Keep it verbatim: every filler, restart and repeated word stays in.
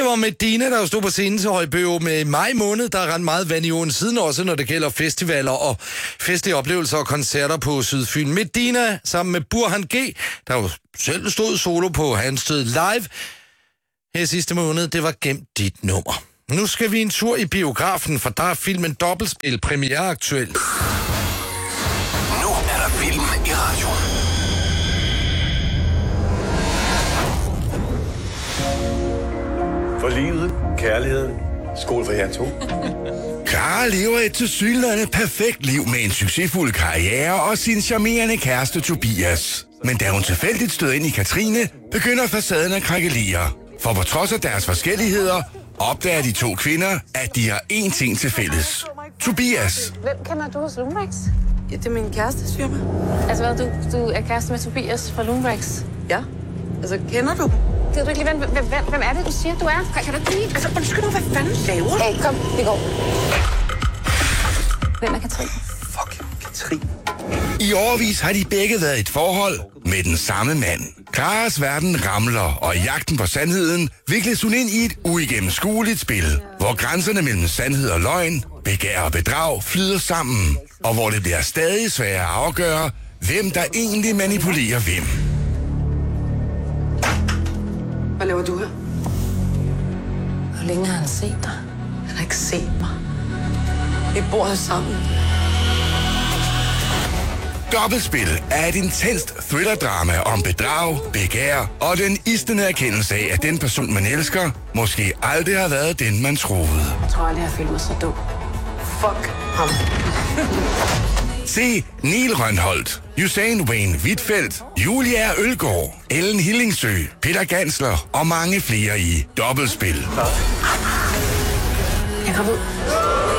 var Medina, der stod på scenen til Højbø med maj måned. Der er ret meget vand i åen siden også, når det gælder festivaler og festlige oplevelser og koncerter på Sydfyn. Medina sammen med Burhan G, der jo selv stod solo på hans sted live her sidste måned. Det var Gem dit nummer. Nu skal vi en tur i biografen, for der er filmen Dobbeltspil premiere aktuel. Nu er der film i radioen. For livet, kærligheden, skole for jer to. Clara lever et tilsyneladende perfekt liv med en succesfuld karriere og sin charmerende kæreste Tobias. Men da hun tilfældigt støder ind i Katrine, begynder facaden at krakkelere. For på trods af deres forskelligheder, opdager de to kvinder, at de har én ting til fælles. Tobias. Hvem kender du hos Lumrex? Ja, det er min kærestes firma. Altså hvad, du, du er kæreste med Tobias fra Lumrex? Ja. Altså, kender du? Kan du ikke lige vente? Hvem, hvem, hvem er det, du siger, du er? Kan, kan du ikke lige? Altså, undskyld nu, hvad fanden laver du? Hey, kom, vi går. Hvem er Katrine? Fuck, Katrine. I årevis har de begge været i et forhold med den samme mand. Claras verden ramler, og i jagten på sandheden vikles hun ind i et uigennemskueligt spil, hvor grænserne mellem sandhed og løgn, begær og bedrag flyder sammen, og hvor det bliver stadig sværere at afgøre, hvem der egentlig manipulerer hvem. Hvad laver du her? Hvor længe har han set dig? Han har ikke set mig. Vi bor her sammen. Dobbeltspil er et intenst thrillerdrama om bedrag, begær og den istende erkendelse af, at den person, man elsker, måske aldrig har været den, man troede. Jeg tror aldrig, jeg har følt mig så dum. Fuck ham. Se Neil Rønholdt, Usain Wayne Whitfeldt, Julia Ølgaard, Ellen Hillingsø, Peter Gansler og mange flere i Dobbeltspil. Jeg kom ud.